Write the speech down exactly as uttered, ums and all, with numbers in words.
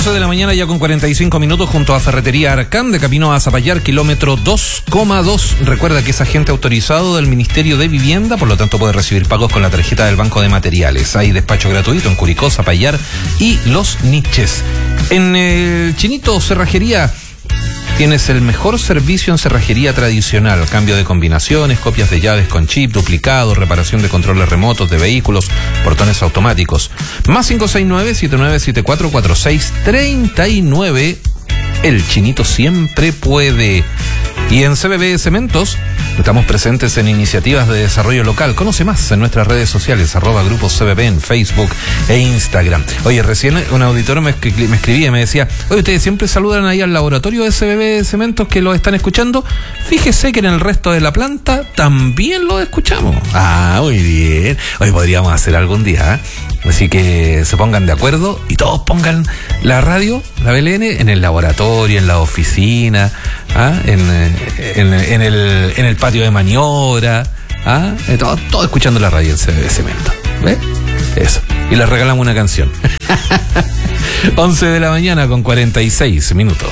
once de la mañana ya con cuarenta y cinco minutos junto a Ferretería Arcán de camino a Zapallar, kilómetro dos coma dos. Recuerda que es agente autorizado del Ministerio de Vivienda, por lo tanto puede recibir pagos con la tarjeta del Banco de Materiales. Hay despacho gratuito en Curicó, Zapallar y Los Niches. En el Chinito Cerrajería tienes el mejor servicio en cerrajería tradicional, cambio de combinaciones, copias de llaves con chip, duplicado, reparación de controles remotos de vehículos, portones automáticos. Más cinco seis nueve, siete nueve siete cuatro, cuatro seis tres nueve. El Chinito siempre puede. Y en C B B Cementos estamos presentes en iniciativas de desarrollo local. Conoce más en nuestras redes sociales, arroba Grupo C B B en Facebook e Instagram. Oye, recién un auditor me, escri- me escribía y me decía, oye, ustedes siempre saludan ahí al laboratorio de C B B Cementos que lo están escuchando. Fíjese que en el resto de la planta también lo escuchamos. Ah, muy bien. Hoy podríamos hacer algún día, ¿eh? Así que se pongan de acuerdo y todos pongan la radio, la B L N, en el laboratorio, en la oficina, ¿ah? en, en, en, el, en el patio de maniobra, ¿ah? todo, todo escuchando la radio en C B B Cemento. ¿Ves? Eso. Y les regalamos una canción. once de la mañana con cuarenta y seis minutos.